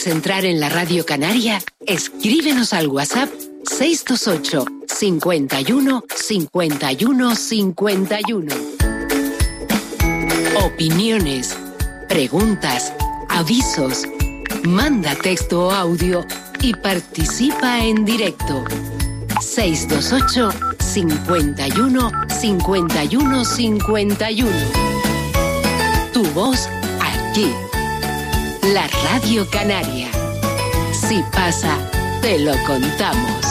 ¿Quieres entrar en la Radio Canaria? Escríbenos al WhatsApp 628 51 51 51. Opiniones, preguntas, avisos. Manda texto o audio y participa en directo. 628 51 51 51. Tu voz aquí. La Radio Canaria. Si pasa, te lo contamos.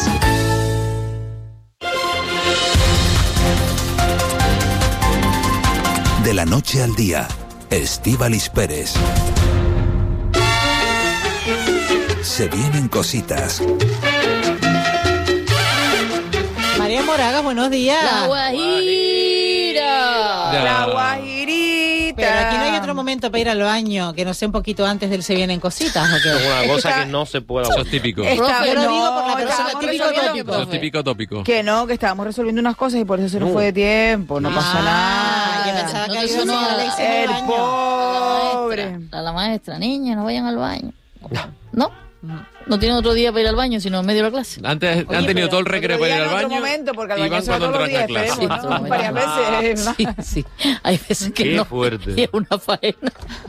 De la noche al día, Estíbaliz Pérez. Se vienen cositas. María Moraga, buenos días. La Guajira. La Guajirita. Pero aquí no hay otro momento para ir al baño que no sea un poquito antes del Se Vienen Cositas, ¿o qué? Es una cosa que no se puede. Eso es típico. Yo lo digo por la persona típico tópico. Eso es típico tópico. Que no, que estábamos resolviendo unas cosas y por eso se nos fue de tiempo. No pasa nada. Yo pensaba que eso no El pobre. La maestra, niña, no vayan al baño. ¿No? No tienen otro día para ir al baño, sino en medio de la clase. Antes han tenido todo el recreo para ir al baño. Momento, porque al y baño van se va cuando todos los entran días, a clase. esperemos, ¿no? Varias veces. Sí, sí. Hay veces que Qué no. fuerte. Y es una faena.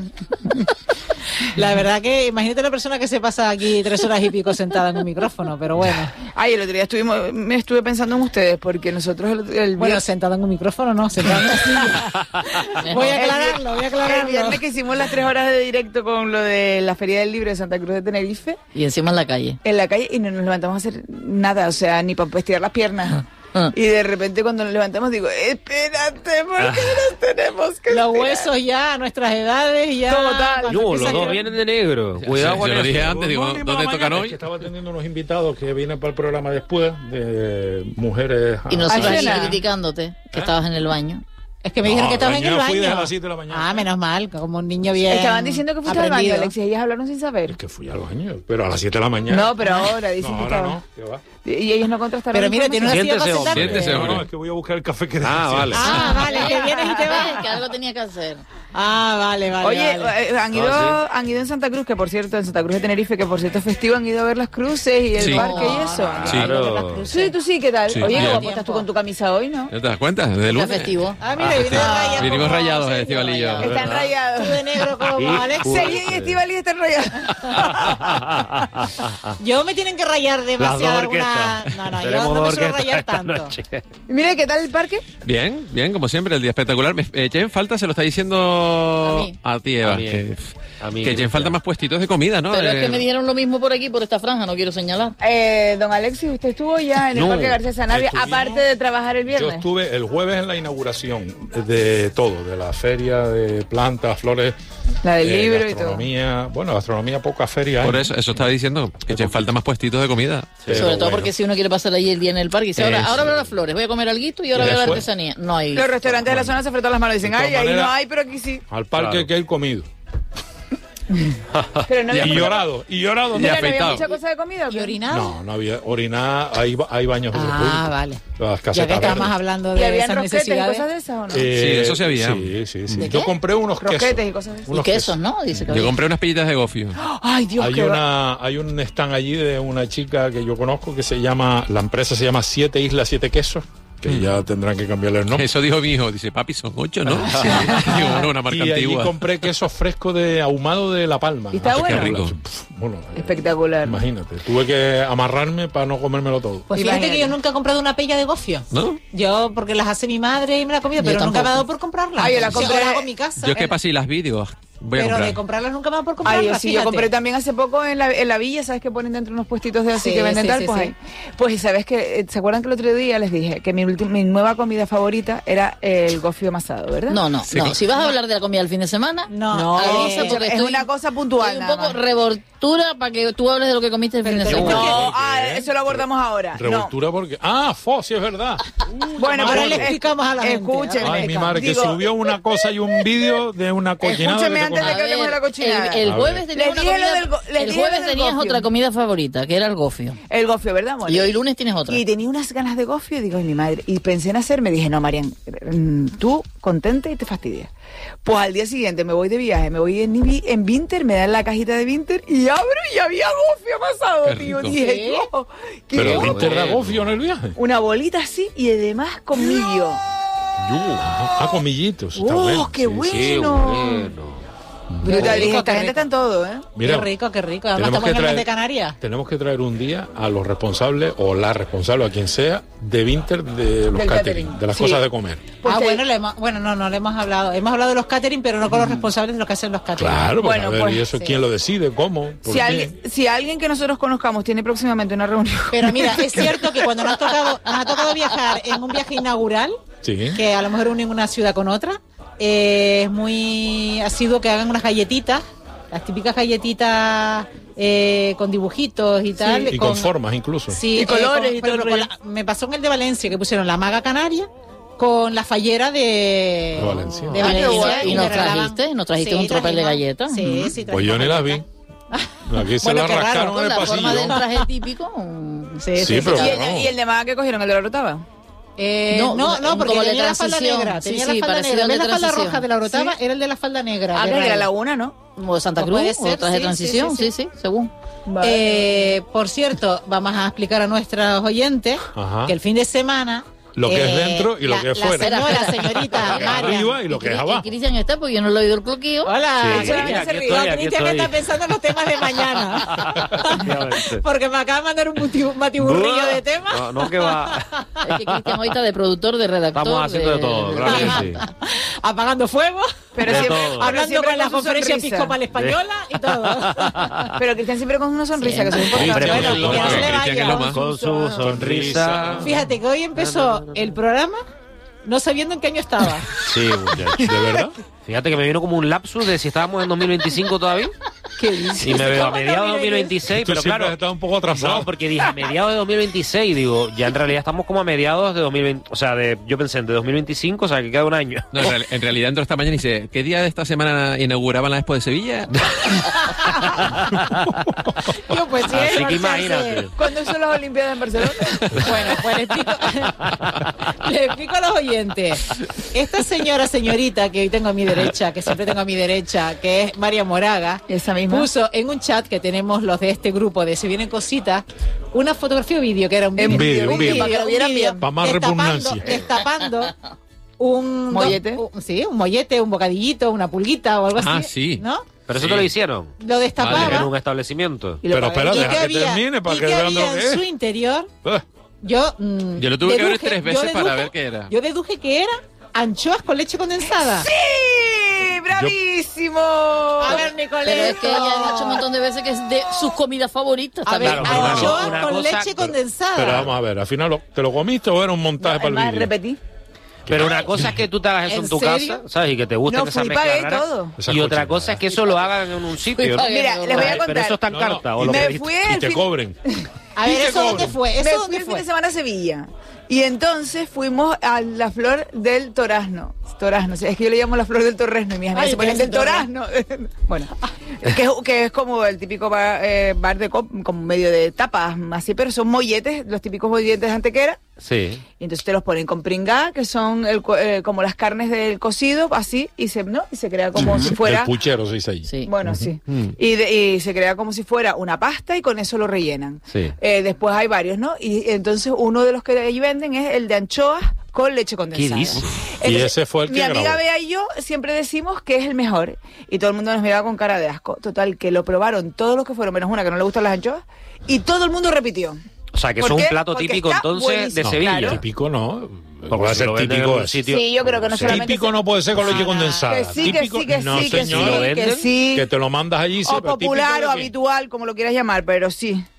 La verdad que imagínate una persona que se pasa aquí 3 horas y pico sentada en un micrófono, pero bueno. Ay, el otro día me estuve pensando en ustedes, porque nosotros Bueno, sentada en un micrófono no, sentada en una silla. Voy a aclararlo. El viernes que hicimos las 3 horas de directo con lo de la Feria del Libro de Santa Cruz de Tenerife. Y encima en la calle. En la calle, y no nos levantamos a hacer nada, o sea, ni para estirar las piernas. Y de repente cuando nos levantamos digo, espérate, porque nos tenemos que los estirar. huesos ya, a nuestras edades ya. Total. No, los dos vienen de negro. Cuidado con Yo lo eso. dije antes, digo, ¿dónde tocan Es hoy? que estaba atendiendo unos invitados que vienen para el programa después, de mujeres. Y nosotros aquí Ayena. criticándote que estabas en el baño. Es que me dijeron que estabas en el Fui desde baño. las 7 de la mañana. Ah, menos mal, como un niño bien. Estaban diciendo que fuiste al baño, aprendido. Alexis, ellas hablaron sin saber. Es que fui al baño, pero a las 7 de la mañana. No, pero ahora dicen No, que ahora estaba. no. ¿Qué va? Y ellos no contrastaron. Pero mira, tiene una silla para Siéntese, sentarte. Siéntese, hombre. No, es que voy a buscar el café que Vale. Ah, vale, que vienes y te vas. Que algo tenía que hacer. Ah, vale. Oye, vale. han ido en Santa Cruz, que por cierto, en Santa Cruz de Tenerife, que por cierto es festivo, han ido a ver las cruces y el Sí. parque y eso. Sí. Claro. Sí, tú sí, ¿qué tal? Sí, Oye, bien. ¿cómo estás tú con tu camisa hoy, no? ¿Ya te das cuenta? Desde el Está lunes. festivo. Ah, mira, viene rayado. Vinimos como rayados, Sergio, Estivalillo. rayado. Están rayados. Tú de negro como Sí. Alex. Sergio y Estíbaliz están rayados. Yo me tienen que rayar demasiado Las dos alguna. orquestas. No, yo Tenemos no me dos suelo orquestas rayar esta tanto. noche. Mira, ¿qué tal el parque? Bien, bien, como siempre, el día espectacular. Eché en falta, se lo está diciendo A mí. a ti, Eva. A mí. A mí. Que eché en falta más puestitos de comida, ¿no? Pero es que me dijeron lo mismo por aquí, por esta franja, no quiero señalar. Don Alexis, usted estuvo ya en el No, Parque García Sanabria, estuvimos- aparte de trabajar el Yo viernes. estuve el jueves en la inauguración de todo, de la feria de plantas, flores, La del libro y todo. gastronomía. Bueno, gastronomía, poca feria. Por hay. eso estaba diciendo que eché en falta más puestitos de comida. Pero Sobre todo bueno. porque si uno quiere pasar ahí el día en el parque y dice, ahora Eso. veo las flores, voy a comer alguito y ahora Y veo la después- artesanía. No hay. Los restaurantes de la zona se frotan las manos y dicen, De todas ay, ahí no maneras- hay, pero aquí sí. Al parque Claro. que he comido. Pero no había Y mucha- llorado. Mira, ¿no había afeitado. mucha cosa de comida? ¿o qué? ¿Y orinado? No, no había. Orinar, hay baños Ah, vale. Las Ya que casetas estamos verdes. hablando ¿Y de habían esas rosquetes y necesidades. cosas de esas o no? Sí, eso se había. Sí. ¿De Yo qué? compré unos Rosquetes quesos. y cosas de esas. Y unos quesos, ¿no? Dice que Yo compré unas pillitas de gofio. Ay, Dios, qué Hay un stand allí de una chica que yo conozco que se llama, la empresa se llama 7 Islas, 7 Quesos, que ya tendrán que cambiarle el nombre. Eso dijo mi hijo. Dice, papi, son 8, ¿no? Digo, bueno, una marca Y allí antigua. compré queso fresco de ahumado de La Palma. ¿Y está Ah, bueno? Qué rico. Bueno, espectacular. imagínate, tuve que amarrarme para no comérmelo todo. Pues fíjate Imagínate. que yo nunca he comprado una pella de gofio. ¿No? Yo, porque las hace mi madre y me la he comido, Yo pero nunca me ha tampoco. dado por comprarlas. Ah, yo la O sea, compré- las hago en mi casa. Yo es que pasé y las vi, digo, voy a Pero comprar. de comprarlas nunca me ha dado por Ay, comprarlas. sí, yo fíjate. compré también hace poco en la villa, ¿sabes? Que ponen dentro unos puestitos de así Sí, que venden sí, tal, sí, pues sí. ahí. Pues, ¿sabes qué? ¿Se acuerdan que el otro día les dije que mi nueva comida favorita era el gofio amasado, ¿verdad? No, no, Sí, no. con- Si vas a hablar de la comida el fin de semana, No, avisa porque es estoy- una cosa puntual. Estoy un nada poco más. revoltura para que tú hables de lo que comiste el fin de Pero semana. No, ¿Qué? eso lo abordamos ahora. Revoltura porque... Ah, sí es verdad. No. Bueno, Ahora pero le explicamos a la gente. Escúchenme. Ay, mi madre, que Digo, subió una cosa y un vídeo de una cochinada Escúcheme que se antes antes de que hablemos de la cochinada. El jueves tenías Les dije lo del go- les el dije jueves lo del tenías gofio. otra comida favorita, que era el gofio. El gofio, ¿verdad, amor? Y hoy lunes tienes otra. Y tenía unas ganas de gofio y digo, ay, mi madre. Y pensé en hacer, me dije, no, Marian, tú contenta y te fastidias. Pues al día siguiente me voy de viaje, me voy en Vinter, me dan la cajita de Vinter y abro y había gofio pasado, Qué tío. rico. Dije, yo, ¿qué Pero gofio? ¿viste da gofio en el viaje? Una bolita así y además con millo. Con millitos. Está ¡Oh, bueno. qué Qué bueno! bueno. Brutal, dije, rico, esta qué gente rico. está en todo, ¿eh? Mira, Qué rico. Además tenemos estamos que en el mes traer- de Canarias. Tenemos que traer un día a los responsables o la responsable, a quien sea, de Vinter, de los Del catering, catering. de las Sí. cosas de comer. Pues te- No le hemos hablado. Hemos hablado de los catering, pero no con los responsables de lo que hacen los catering. Claro, pues, Bueno, a ver, pues, ¿y eso sí. quién lo decide? ¿Cómo? ¿Por qué? Si alguien que nosotros conozcamos tiene próximamente una reunión. Pero mira, es cierto que cuando nos ha tocado viajar en un viaje inaugural, Sí. que a lo mejor unen una ciudad con otra, es muy asiduo que hagan unas galletitas, las típicas galletitas con dibujitos y tal. Y con formas incluso. Sí, Y colores y por todo ejemplo, el rollo. me pasó en el de Valencia que pusieron la maga canaria con la fallera de Valencia. de Ah, qué Valencia guay. ¿Y nos me regalaban- trajiste un tropel de trajimos. galletas? Sí, sí. Pues yo ni las vi. Aquí se Bueno, la qué raro, rascaron en Con el la forma pasillo. del traje típico. Sí, pero ¿Y claro. el de maga que cogieron, el de la rotava? No, porque como de tenía la falda transición. negra. Sí, Tenía sí, la falda parecía negra. En de vez de la falda transición. roja de la Orotava, Sí. era el de la falda negra. Ah, de que era raya. la laguna, ¿no? O de Santa Pues Cruz, puede o ser, traje de sí, transición, sí, sí, según. Por cierto, vamos a explicar a nuestros oyentes Ajá. que el fin de semana... Lo que es dentro y lo que es fuera. La señorita Lo que es Marian. arriba y lo que es abajo. Cristian está porque yo no lo he oído el cloquillo. Hola, Sí, solamente aquí se estoy, ríe. aquí Cristian estoy. está pensando en los temas de mañana. Efectivamente. Porque me acaba de mandar un batiburrillo de temas. No, que va. Es que Cristian hoy está de productor, de redactor. Estamos haciendo de todo, claro que sí. Apagando fuego, Pero De siempre, todo. pero hablando siempre con la su conferencia sonrisa. episcopal española y todo. Pero Cristian siempre con una sonrisa, que eso es importante. Hombre, Bueno, por y que no supuesto. se le Cristian es lo vaya. más. Con su sonrisa. Fíjate que hoy empezó el programa no sabiendo en qué año estaba. Sí, muchacho. ¿De verdad? Fíjate que me vino como un lapsus de si estábamos en 2025 todavía. ¿Qué dices? Y me veo a ¿Cómo mediados de 2026? 2026, pero siempre claro. has estado un poco atrasado. No, porque dije a mediados de 2026, digo, ya en realidad estamos como a mediados de 2020, o sea, yo pensé en de 2025, o sea, que queda un año. No, en realidad entro esta mañana y dice, ¿qué día de esta semana inauguraban la Expo de Sevilla? Yo, pues sí, Así que marcharse. imagínate. ¿Cuándo son las Olimpiadas en Barcelona? Bueno, pues le explico a los oyentes. Esta señorita que hoy tengo a mi derecha, que siempre tengo a mi derecha, que es María Moraga, Esa misma. puso en un chat que tenemos los de este grupo de Se Vienen Cositas, una fotografía o vídeo, que era un En vídeo. vídeo, un vídeo. para que lo vieran bien. Pa' más repugnancia. Destapando un... ¿Mollete? Sí, un mollete, un bocadillito, una pulguita o algo así. Ah, sí. ¿No? Pero eso Sí. te lo hicieron Lo destapaba. en un establecimiento. Y lo Pero pagan. espera, ¿Y deja qué que había? termine para ¿Y que qué vean lo había que en es. su interior? Ah, Yo Yo lo tuve que ver 3 veces para ver qué era. Yo deduje que era anchoas con leche condensada. ¡Sí! ¡Bravísimo! A ver, Nicoleta. Pero es que ella ha dicho un montón de veces que es de sus comidas favoritas. A ver, también. Claro, pero anchoas una con cosa- leche condensada. pero vamos a ver, al final, ¿te lo comiste o era un montaje para el Además, vídeo? repetí. Pero una cosa es que tú te hagas eso ¿En en tu serio? casa, ¿sabes? Y que te gusten No, esas fui, mezclas pagué raras. todo. Esas Y otra cochinadas. cosa es que eso lo hagan en un sitio. ¿no? pagué. Mira, les voy a Pero contar. eso está en No, no. carta. O lo Me pediste. fui Y el te fin- cobren. A ver, ¿Y qué ¿eso dónde cobran? fue? ¿Eso Me fui dónde el fin fue? de semana a Sevilla. Y entonces fuimos a la flor del torazno. Torazno, es que yo le llamo la flor del torresno y mis amigas Ay, se ponen ¿qué del es el torazno. Bueno, que es como el típico bar de como medio de tapas, así, pero son molletes, los típicos molletes de Antequera. Sí. Y entonces te los ponen con pringá, que son como las carnes del cocido, así, y se crea como si fuera... El puchero se dice ahí. Sí. Bueno, sí. Y se crea como si fuera una pasta y con eso lo rellenan. Sí. Después hay varios, ¿no? Y entonces uno de los que allí venden es el de anchoas con leche condensada. dices? Y ese fue el que Mi amiga grabó. Bea y yo siempre decimos que es el mejor. Y todo el mundo nos miraba con cara de asco. Total, que lo probaron todos los que fueron, menos una que no le gustan las anchoas. Y todo el mundo repitió. O sea, que ¿Por eso es un qué? plato Porque típico está entonces buenísimo. de No, Sevilla. típico no. Porque Puede si ser lo venden típico en un eso. sitio- Sí, yo creo que no Sí. solamente... Típico no puede ser con leche condensada. Que sí, que Típico, sí, que no, sí, que señor. ¿Lo sí, que venden? sí. Que te lo mandas allí. sí, O pero popular típico o de qué. habitual, como lo quieras llamar, pero sí.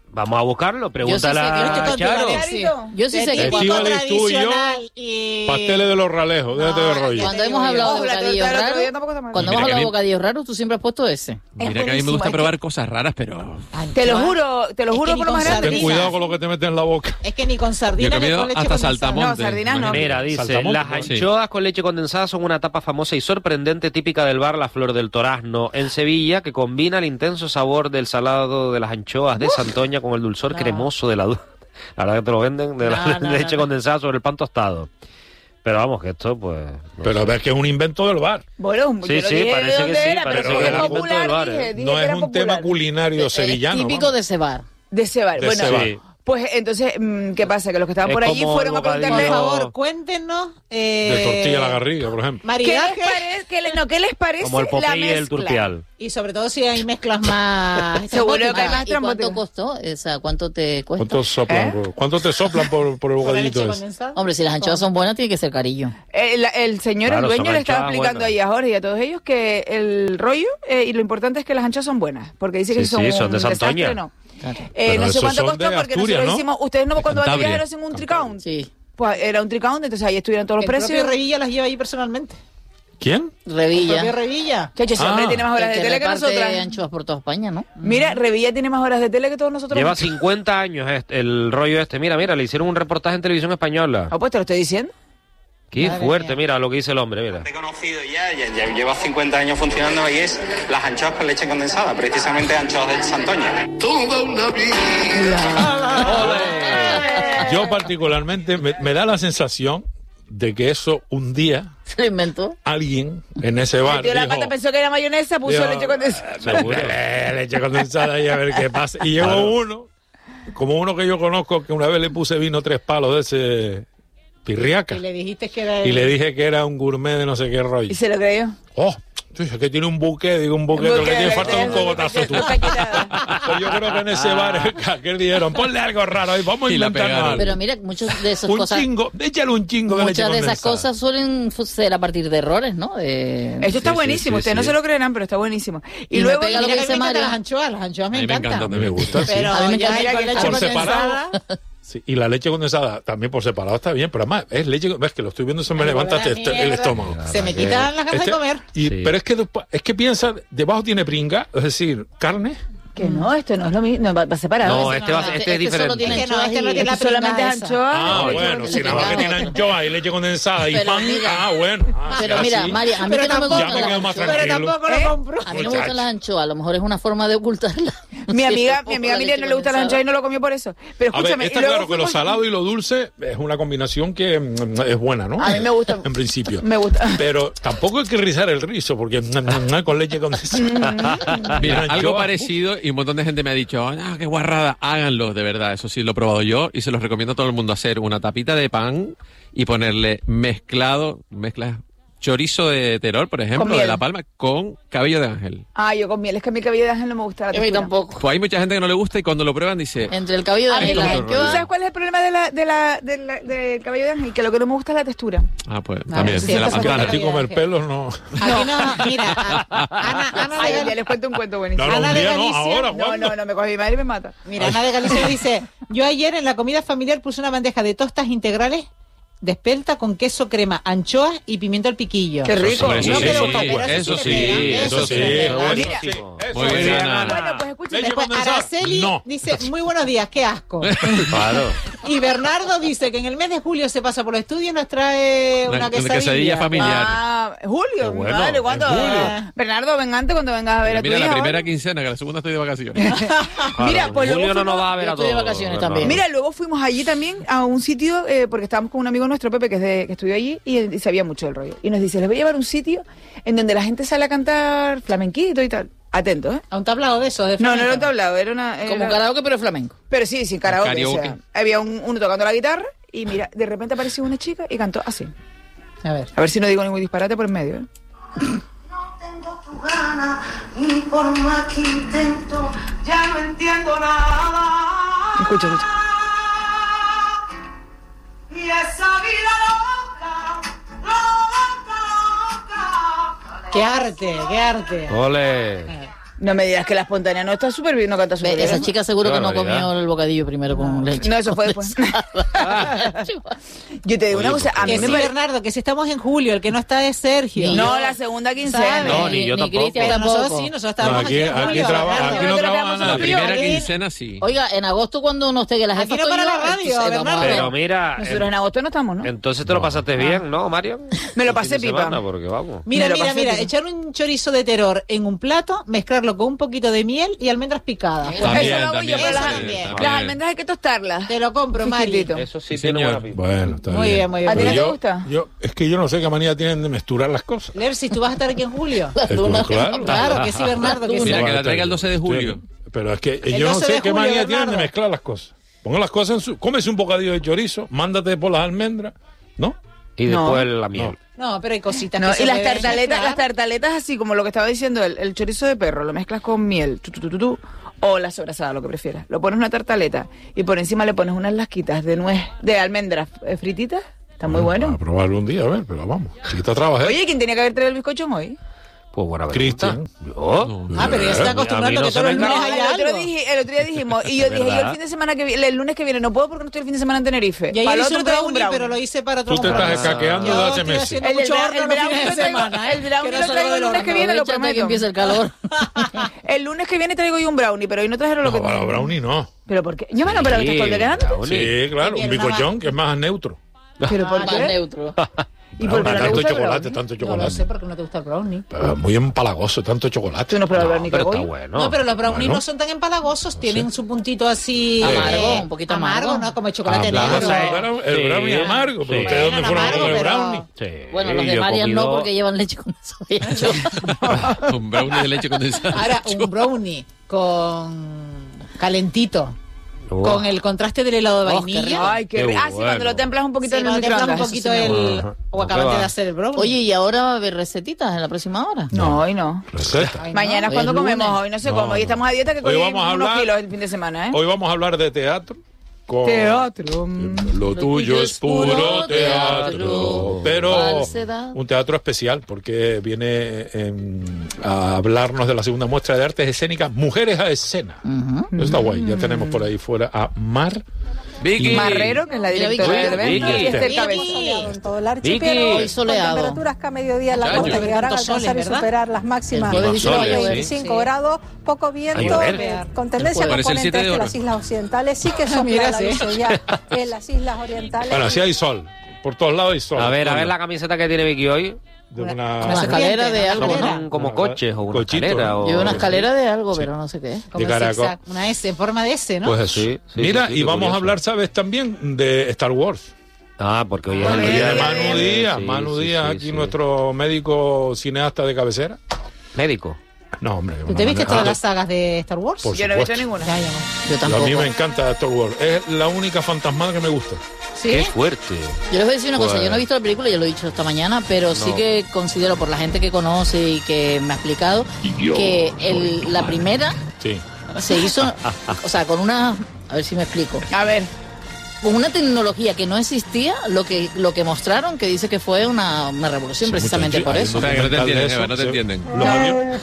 Vamos a buscarlo, pregúntale Yo sí sé que a Yo estoy Charo. contigo, Alexis. Yo sí sé que Tipo Estíbaliz, tú y yo, tradicional y... Pasteles de los Ralejos, déjate de rollo. cuando hemos hablado de Ojo, la bocadillos torta del otro día raros, tampoco está mal. cuando Mira hemos que a hablado de mí- bocadillos raros, tú siempre has puesto ese. Mira que a mí me buenísimo, gusta es probar cosas raras, pero... Te lo Anchoa. juro, Es que por ni lo más con grande. Ten sardinas. cuidado con lo que te metes en la boca. Es que ni con Yo he sardinas ni comido con leche hasta condensada. saltamonte. No, sardinas no. imagínate. Mira, dice, Saltamonte, las ¿no? anchoas con leche condensada son una tapa famosa y sorprendente típica del bar La Flor del Torazno en Sevilla, que combina el intenso sabor del salado de las anchoas de Santoña con el dulzor cremoso de la dulce. La verdad que te lo venden de la leche condensada sobre el pan tostado. Pero vamos, que esto pues... no Pero sé. ves que es un invento del bar. Bueno, Sí, yo no sí, dije parece de que dónde sí, era, parece pero que que era es un invento popular, del bar, ¿eh? dije No que es era un popular. tema culinario sevillano, Típico ¿no? de ese bar. De ese bar. De Bueno, ese bar. Sí. pues entonces, ¿qué pasa? Que los que estaban Es por allí como fueron a el bocadillo. Por preguntarle... favor, cuéntenos. De tortilla a la garriga, por ejemplo. ¿Qué Maridaje. les parece? ¿Qué les parece Como el la Popeye y el mezcla? Turpial. Y sobre todo si hay mezclas más... Seguro que hay exóticas. más ¿Y cuánto trambóticas. costó? O sea, ¿cuánto te cuesta? ¿Cuánto te soplan por el ¿Con la leche bocadillito ese? condensada? Hombre, si las anchoas son buenas, tiene que ser carillo. El señor, Claro, el dueño, son le estaba anchoas explicando buenas. ahí a Jorge y a todos ellos que el rollo y lo importante es que las anchoas son buenas, porque dice que Sí, son, sí, son de un desastre, Santoña. no. Claro. Pero No sé esos cuánto son costó de porque Asturias, nosotros ¿no? hicimos, ustedes no cuando van de Cantabria. viaje no hacen un tricount. Sí. Pues era un tricount, entonces ahí estuvieron todos los El propio precios. Revilla las lleva ahí personalmente. ¿Quién? El Revilla. propio Revilla. Chacho, ese hombre Ah. tiene más horas El de que tele que reparte nosotras. anchoas por toda España, ¿no? Mira, Revilla tiene más horas de tele que todos nosotros. Lleva juntos. 50 años el rollo este. Mira, le hicieron un reportaje en televisión española. Ah, pues te lo estoy diciendo. Qué Madre fuerte, mía. mira lo que dice el hombre, mira. He conocido ya lleva 50 años funcionando y es las anchoas con leche condensada, precisamente anchoas de Santoña. Yo particularmente me da la sensación de que eso un día Se lo inventó. alguien en ese bar Metió la dijo, pata, pensó que era mayonesa, puso dijo, leche condensada. Seguro. leche condensada y a ver qué pasa. Y llegó Claro. uno, como uno que yo conozco, que una vez le puse vino 3 palos de ese pirriaca. Y le dijiste que era... Y le dije que era un gourmet de no sé qué rollo. Y se lo creyó. Oh, es que tiene un buque, digo un buque, lo que tiene falta de un cogotazo tú. Pues yo creo que en ese bar aquel dijeron, ponle algo raro ahí, vamos a Y la inventar pegaron. algo. Pero mira, muchas de esas Un cosas... chingo, échale un chingo de leche Muchas de esas condensada. cosas suelen ser a partir de errores, ¿no? Esto está Sí, buenísimo, sí, ustedes no sí. se lo creerán, pero está buenísimo. Y Y luego, me pega lo Mira que que dice me encantan Mario. las anchoas A mí me me encantan. encanta. Me gusta, sí. Pero A mí me ya encanta. con leche Por condensada... separado. Sí, y la leche condensada también por separado está bien, pero además es leche, ves que lo estoy viendo, se me Ay, levanta buena el mierda. estómago. Se me quitan las ganas de comer. Y, Sí. Pero es que después, es que piensa, debajo tiene pringa, es decir, carne. que no, esto no es lo mismo, no, va separado. No, Este este es solo diferente. tiene Es que no, es que no anchoas y- tiene la Esto solamente pringada es esa. anchoa. Ah, leche bueno, condensada. si nada más que tiene anchoa y leche condensada y Pero pan. mira. Ah, bueno. Pero ya mira, sí. María, a mí Pero que no me tampoco, Ya me gustan quedo las más anchoas. pero tranquilo. tampoco lo compro. A mí no me Muchacho. gustan las anchoas, a lo mejor es una forma de ocultarla. Mi amiga Sí, Miriam leche no le gusta la condensada. anchoa y no lo comió por eso. Pero A ver, escúchame, está y luego claro que lo fuimos- salado y lo dulce es una combinación que es buena, ¿no? A mí me gusta. En principio. Me gusta. Pero tampoco hay que rizar el rizo, porque con leche condensada. Mira, Una algo anchoa, parecido y un montón de gente me ha dicho, ah, qué guarrada, háganlo, de verdad, eso sí lo he probado yo y se los recomiendo a todo el mundo hacer una tapita de pan y ponerle mezclas chorizo de Terol, por ejemplo, Con miel. de La Palma, con cabello de ángel. Ah, yo con miel. Es que a mi cabello de ángel no me gusta la A mí textura. tampoco. Pues hay mucha gente que no le gusta y cuando lo prueban dice, Entre el cabello de A mí ángel y las tampoco. ¿Tú anchoas... sabes cuál es el problema del cabello de ángel? Que lo que no me gusta es la textura. ah, pues Vale, también, sí, de la estas son pantana. cosas Así comer pelos, no. Aquí no, mira, Ana Ay, de ya Gal- les cuento un cuento buenísimo. No, Ana un de día no, Galicia. ahora, No, ¿cuándo? no, me coge mi madre y me mata. Mira, Ana de Galicia dice, yo ayer en la comida familiar puse una bandeja de tostas integrales de espelta con queso, crema, anchoas y pimiento al piquillo. Qué rico. Hombre, No, sí, pero sí, pero eso sí sí, le pega, eso sí, le pega. buenísimo. Muy bien, Ana. Bueno, pues escúchame. Leche Después condensada, Araceli no. dice, muy buenos días, qué asco. Claro. Y Bernardo dice que en el mes de julio se pasa por el estudio y nos trae una quesadilla. familiar. Ah, Julio, Qué mi bueno, madre, ¿cuándo? en julio. Bernardo, vengante cuando vengas a ver a tu Mira, la hija, primera ¿vale? quincena, que la segunda estoy de vacaciones. Mira, Claro, pues en luego Julio no nos fuimos- va a ver yo a estoy de todos. vacaciones Bernardo. también. Mira, luego fuimos allí también a un sitio, porque estábamos con un amigo nuestro, Pepe, que estudió allí y sabía mucho del rollo. Y nos dice, les voy a llevar a un sitio en donde la gente sale a cantar flamenquito y tal. Atento, ¿eh? A un tablado de esos. De No, no era un flamenco. tablado, era una... Como era- karaoke, pero flamenco. Pero sí, sin karaoke. Karaoke. O sea, había uno tocando la guitarra y mira, de repente apareció una chica y cantó así. A ver. A ver si no digo ningún disparate por en medio, ¿eh? No tengo tu gana, ni por más que intento, ya no entiendo nada. Escucha, escucha. Y esa vida loca, loca, loca. Qué arte, qué arte. Ole. No me digas que la espontánea no está súper bien, no canta súper bien. Esa chica seguro que no barbaridad. comió el bocadillo primero con leche. No, eso fue después. Yo te digo una cosa, a mí Que me sí, parece... Bernardo, que si estamos en julio, el que no está es Sergio. No, la segunda quincena. No, ni yo tampoco. Cristian Pero nosotros tampoco. sí, nosotros No, estábamos aquí, en aquí, julio, trabaja, Bernardo. aquí no trabaja La nadie. primera quincena sí. Oiga, en agosto cuando uno esté, que la jefa Aquí no estoy para yo, la radio, entonces vamos a Bernardo. ver. Pero mira, Nosotros en agosto no estamos, ¿no? entonces te lo pasaste bien, ¿no, Mario? Me lo El pasé fin de pipa. semana, porque vamos. Mira, Me lo mira, pasé, mira, tío. echar un chorizo de terror en un plato, mezclarlo con un poquito de miel y almendras picadas. También, Eso lo hago yo, también, pero eso las, también. las almendras hay que tostarlas. Te lo compro, Mari. Chiquitito. Eso sí, Sí, tiene señor. buena pinta. Bueno, está Muy bien, muy bien. ¿A ti no Pero te gusta? es que yo no sé qué manía tienen de mezclar las cosas. Lercy, ¿tú vas a estar aquí en julio? Claro. Claro que sí, Bernardo, que sí. Mira, que la Bueno, traiga el 12 de julio. Pero es que El yo no 12 sé de qué julio, manía tienen de Bernardo. mezclar las cosas. Pongan las cosas en su... Cómese un bocadillo de chorizo, mándate por las almendras, ¿no? Y No. después la miel. No, pero hay cositas No, que se y las pueden tartaletas, mezclar. así como lo que estaba diciendo, el chorizo de perro, lo mezclas con miel, o la sobrasada, lo que prefieras. Lo pones en una tartaleta y por encima le pones unas lasquitas de nuez, de almendras frititas. Está muy A bueno. probarlo un día, a ver, pero vamos. Chiquita trabaja. Oye, ¿quién tenía que haber traído el bizcochón hoy? Pues buena pregunta. Cristian. ¿Yo? Ah, pero ya se está acostumbrando A mí no que se todos me los lunes No, hay algo. el otro día dijimos, y yo dije, yo el ¿Verdad? fin de semana que viene, el lunes que viene no puedo porque no estoy el fin de semana en Tenerife. Y ayer Para el hice un otro traigo brownie, pero lo hice para otro Tú te estás compromiso. escaqueando Yo de hace estoy meses. haciendo El mucho brownie horno los fines de lo traigo- semana, el brownie que no lo salgo traigo del el lunes que horno. viene, lo Aprovechate que prometo. empieza el calor. El lunes que viene traigo yo un brownie, pero hoy no trajeron lo que... No, brownie no. ¿Pero por qué? Yo me pero Sí, estás tolerante. brownie. Sí, claro, un Viene una bizcochón que es más neutro. ¿Pero por Más qué? neutro. ¿Y por qué no le Tanto gusta el chocolate, brownie? tanto No lo chocolate. sé porque no te gusta el brownie. Muy empalagoso, tanto chocolate. Tú no has probado el brownie Pero que está voy. bueno. No, pero los brownies Bueno. no son tan empalagosos, tienen su puntito así Amargo, un poquito amargo. ¿no? Como el chocolate Hablamos negro. del brownie Sí. amargo, pero Sí. ustedes dónde Bueno, fueron a amargo, comer pero- brownie. Sí, Bueno, los yo de he Marian no comido- porque llevan leche condensada. Un brownie de leche condensada. Ahora, un brownie con calentito, Oh. con el contraste del helado de Oh, qué rico. vainilla. Ay, qué Qué rico. Ah, sí, bueno. cuando lo templas un poquito Sí, en el cuando te microondas. un poquito Sí, señor. el... Ajá. O acabaste ¿Qué va? de hacer el brownie. Oye, ¿y ahora va a haber recetitas en la próxima hora? No, hoy no. Receta. Ay, no. Mañana es Hoy cuando es lunes. comemos, hoy no sé No, cómo. Hoy no. estamos a dieta que Hoy cogí vamos a unos hablar- kilos el fin de semana, ¿eh? Hoy vamos a hablar de teatro. Con Teatro. Lo tuyo es puro teatro. teatro. Pero Falsedad. un teatro especial porque viene a hablarnos de la segunda muestra de artes escénicas Mujeres a Escena. Eso está guay. Ya tenemos por ahí fuera a Mar. Vicky. Marrero, que es la directora Vicky. del evento, Vicky. y Esther Vicky. Cabeza. Soleado en todo el Vicky. archipiélago, Hoy soleado. con temperaturas que a mediodía en la Chayo. costa llegarán a Tantos soles, alcanzar y ¿verdad? superar las máximas El jueves dice que va a de llover. 25 Sí. grados, poco A viento, llover. con tendencia El a jueves. Parece el componentes 7 de de oro. las islas occidentales, sí que Mira, sopla la sí. visibilidad en las islas orientales. Bueno, así hay sol. Por todos lados hay sol. A ver la camiseta que tiene Vicky hoy. De Una Una escalera de algo, escalera. ¿no? Como coches o una Cochito, escalera. ¿no? O... Lleva una escalera de algo, pero no sé qué es. Como de el caracol. zigzag, una S, en forma de S, ¿no? Pues eso. Sí, sí, Mira, sí, sí, y qué vamos curioso. a hablar, ¿sabes? También de Star Wars. Ah, porque hoy es el El día de día Manu Díaz. Sí, Manu sí, Díaz, sí, aquí sí. nuestro médico cineasta de cabecera. Médico. No, hombre. ¿Tú te viste todas las sagas de Star Wars? Por Yo no he visto supuesto. ninguna. Ya, ya no. Yo A tampoco. mí me encanta Star Wars. Es la única fantasmada que me gusta. ¿Sí? Qué fuerte. Yo les voy a decir una cosa, Pues- yo no he visto la película, ya lo he dicho esta mañana, pero sí No. que considero por la gente que conoce y que me ha explicado que la primera Sí. se hizo, o sea, con una, a ver si me explico, A ver, con una tecnología que no existía, lo que mostraron, que dice que fue una revolución Sí, precisamente mucho- por hay eso. un Espera, que no te documental de entienden, eso, Eva, no te sí. entienden. Los aviones.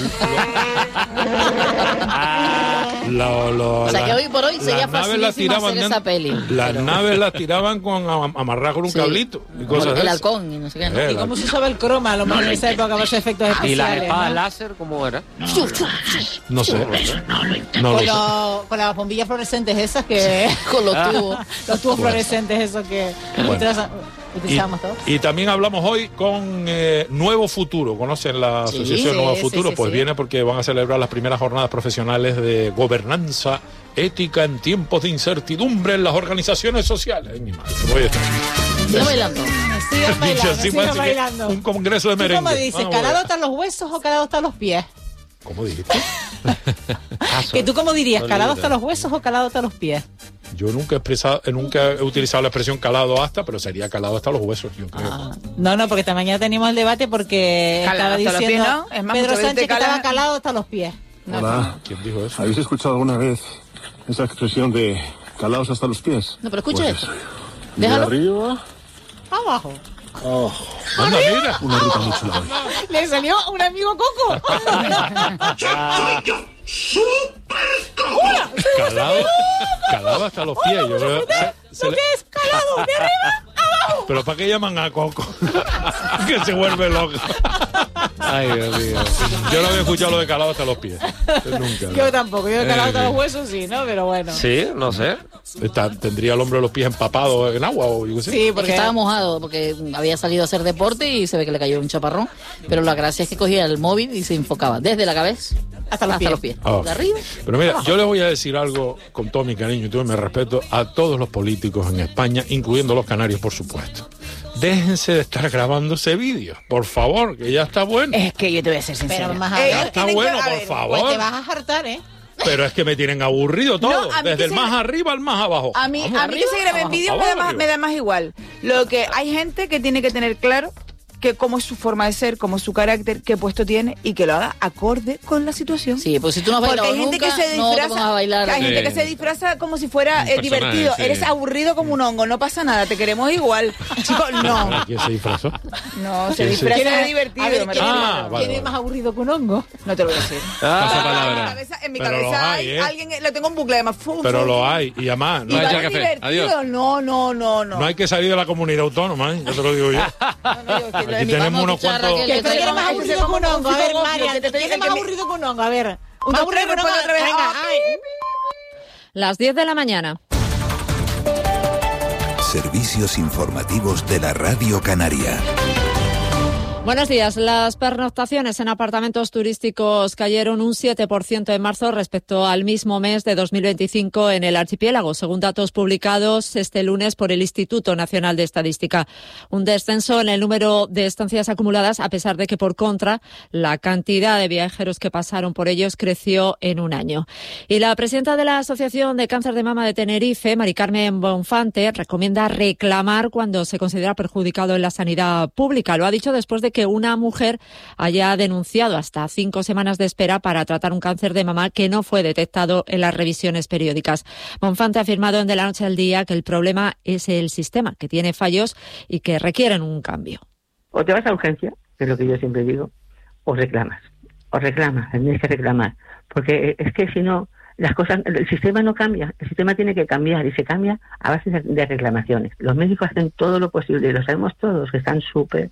O sea, que hoy por hoy sería las naves las facilísimo tiraban hacer de- esa peli. Las Pero- naves las tiraban con amarrar con un Sí. cablito y cosas de el esas. halcón y no sé qué, ¿no? Eh, ¿Y cómo se usaba el croma? A lo mejor en esa época para hacer efectos ¿Y especiales. las espadas ¿no? láser cómo era? No sé. No lo Con, sé. con las bombillas fluorescentes esas que... Con los tubos. los tubos fluorescentes esos que utilizábamos todos. Y también hablamos hoy con Nuevo Futuro. ¿Conocen la Sí, asociación sí, Nuevo sí, Futuro? sí, Pues sí. viene porque van a celebrar las primeras jornadas profesionales de gobernanza ética en tiempos de incertidumbre en las organizaciones sociales. Ay, mi madre, voy a estar. Sigue bailando. Sigan Dicho bailando, así, sigan parece que bailando. un congreso de ¿Tú merengue. cómo dices? Vamos a ver. ¿Calado hasta los huesos o calado hasta los pies? ¿Cómo dijiste? ¿Que tú cómo dirías? Son ¿Calado libres. hasta los huesos o calado hasta los pies? Yo nunca he utilizado la expresión calado hasta, pero sería calado hasta los huesos, yo creo. No, porque esta mañana teníamos el debate porque Calado estaba hasta los diciendo pies, ¿no? Es más, Pedro muchas veces Sánchez te que estaba cala- calado hasta los pies. Hola. ¿Quién dijo eso? ¿Habéis escuchado alguna vez esa expresión de calados hasta los pies? No, pero escucha Pues esto. De Déjalo. arriba Abajo. Anda, mira. Una ruta muy chula hoy. Le salió un amigo Coco. Calado hasta los pies. Yo creo, ¿Tú qué es calado? ¿De arriba? ¡Abajo! ¿Pero para qué llaman a Coco? Que se vuelve loco. Ay, Dios mío. Yo no había escuchado lo de calado hasta los pies. Nunca. Yo tampoco. Yo he calado hasta los huesos, sí, ¿no? Pero bueno. Sí, no sé. ¿Tendría el hombre los pies empapados en agua o yo qué sé? Sí, Porque estaba mojado, porque había salido a hacer deporte y se ve que le cayó un chaparrón. Pero la gracia es que cogía el móvil y se enfocaba desde la cabeza hasta los pies. Ah. De arriba. Pero mira, yo les voy a decir algo con todo mi cariño y todo mi respeto a todos los políticos en España, incluyendo los canarios, por supuesto. Déjense de estar grabándose vídeos, por favor, que ya está bueno. Es que yo te voy a ser sincera. Pero más Ya está bueno, por favor. Pues te vas a hartar, ¿eh? Pero es que me tienen aburrido todo, No, a mí desde que el se- más arriba al más abajo. A mí que se graben vídeos me da más igual. Lo que hay gente que tiene que tener claro que cómo es su forma de ser, cómo es su carácter, qué puesto tiene y que lo haga acorde con la situación. Sí, pues si tú no has Porque bailado hay gente nunca, que se no te disfraza, pongas a bailar. hay gente Sí. que se disfraza como si fuera Un personaje, divertido. sí. Eres aburrido como un hongo, no pasa nada, te queremos igual. Chicos, no. ¿Quién se disfrazó? No, se ¿Quién se- disfraza ¿Quién de es- divertido. a ver, me ¿quién es refiero. Ah, vale, ¿Quién es vale. más aburrido que un hongo? No te lo voy a decir. Pasa En mi palabra. Pero cabeza los hay, hay ¿eh? alguien, lo tengo en bucle además. Pero lo hay, y además, Y no Vaya va hay, de café. divertido. Adiós. No. no hay que salir de la comunidad autónoma, ¿eh? Yo te lo digo yo. Aquí tenemos unos cuantos... ¿Quién es más Ay, aburrido que un hongo? A ver, Marian, que te ¿quién es más aburrido que un hongo? A ver. Un Más aburrido que un hongo. otra vez. Venga, Ah, ay. Las 10 de la mañana. Servicios informativos de la Radio Canaria. Buenos días. Las pernoctaciones en apartamentos turísticos cayeron un 7% en marzo respecto al mismo mes de 2025 en el archipiélago, según datos publicados este lunes por el Instituto Nacional de Estadística. Un descenso en el número de estancias acumuladas, a pesar de que, por contra, la cantidad de viajeros que pasaron por ellos creció en un año. Y la presidenta de la Asociación de Cáncer de Mama de Tenerife, Mari Carmen Bonfante, recomienda reclamar cuando se considera perjudicado en la sanidad pública. Lo ha dicho después de que una mujer haya denunciado hasta 5 semanas de espera para tratar un cáncer de mama que no fue detectado en las revisiones periódicas. Bonfante ha afirmado en De la Noche al Día que el problema es el sistema, que tiene fallos y que requieren un cambio. O te vas a urgencia, que es lo que yo siempre digo, o reclamas, tienes que reclamar, porque es que si no, las cosas, el sistema no cambia, el sistema tiene que cambiar y se cambia a base de reclamaciones. Los médicos hacen todo lo posible, lo sabemos todos, que están súper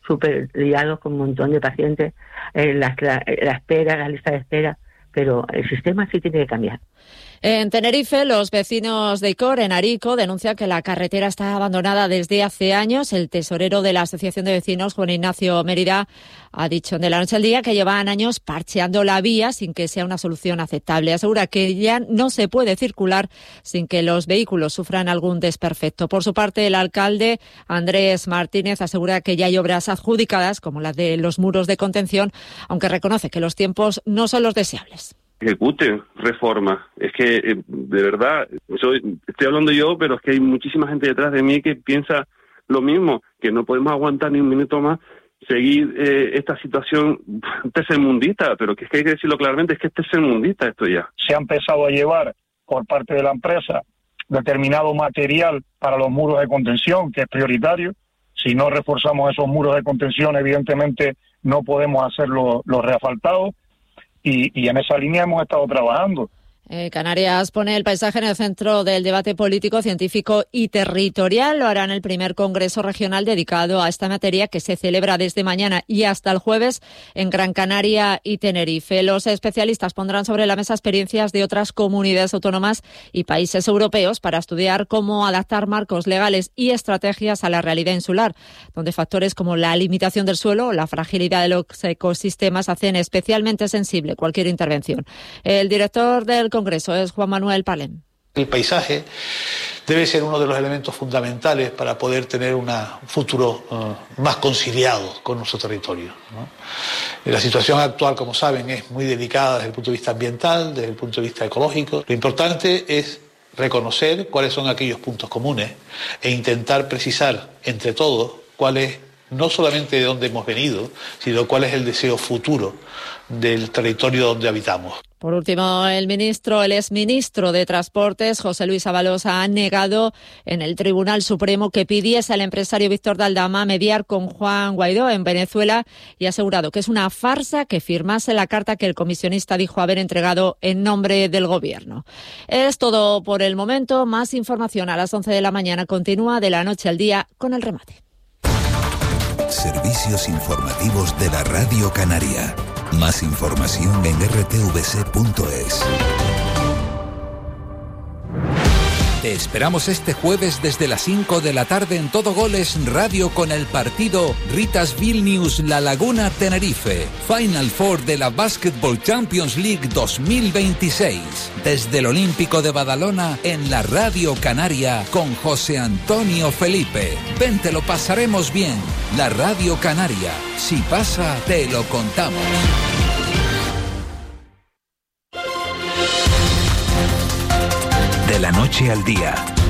liados con un montón de pacientes, la espera, la lista de espera, pero el sistema sí tiene que cambiar. En Tenerife, los vecinos de Icor, en Arico, denuncian que la carretera está abandonada desde hace años. El tesorero de la Asociación de Vecinos, Juan Ignacio Mérida, ha dicho en De la Noche al Día que llevan años parcheando la vía sin que sea una solución aceptable. Asegura que ya no se puede circular sin que los vehículos sufran algún desperfecto. Por su parte, el alcalde, Andrés Martínez, asegura que ya hay obras adjudicadas, como las de los muros de contención, aunque reconoce que los tiempos no son los deseables. Ejecuten reformas. Es que, de verdad, estoy hablando yo, pero es que hay muchísima gente detrás de mí que piensa lo mismo, que no podemos aguantar ni un minuto más seguir esta situación tercermundista, pero que es que hay que decirlo claramente, es que es tercermundista esto ya. Se ha empezado a llevar por parte de la empresa determinado material para los muros de contención, que es prioritario. Si no reforzamos esos muros de contención, evidentemente no podemos hacer los reasfaltados. Y en esa línea hemos estado trabajando. Canarias pone el paisaje en el centro del debate político, científico y territorial. Lo hará en el primer Congreso Regional dedicado a esta materia, que se celebra desde mañana y hasta el jueves en Gran Canaria y Tenerife. Los especialistas pondrán sobre la mesa experiencias de otras comunidades autónomas y países europeos para estudiar cómo adaptar marcos legales y estrategias a la realidad insular, donde factores como la limitación del suelo o la fragilidad de los ecosistemas hacen especialmente sensible cualquier intervención. El director del Congreso es Juan Manuel Palem. El paisaje debe ser uno de los elementos fundamentales para poder tener un futuro más conciliado con nuestro territorio, ¿no? La situación actual, como saben, es muy delicada desde el punto de vista ambiental, desde el punto de vista ecológico. Lo importante es reconocer cuáles son aquellos puntos comunes e intentar precisar entre todos cuál es no solamente de dónde hemos venido, sino cuál es el deseo futuro del territorio donde habitamos. Por último, el exministro de Transportes, José Luis Ábalos, ha negado en el Tribunal Supremo que pidiese al empresario Víctor de Aldama mediar con Juan Guaidó en Venezuela y ha asegurado que es una farsa que firmase la carta que el comisionista dijo haber entregado en nombre del Gobierno. Es todo por el momento. Más información a las 11 de la mañana. Continúa De la Noche al Día con el remate. Servicios informativos de la Radio Canaria. Más información en rtvc.es. Te esperamos este jueves desde las 5 de la tarde en Todo Goles Radio con el partido Ritas Vilnius La Laguna Tenerife, Final Four de la Basketball Champions League 2026. Desde el Olímpico de Badalona en la Radio Canaria con José Antonio Felipe. Ven, te lo pasaremos bien. La Radio Canaria. Si pasa, te lo contamos. De la noche al día,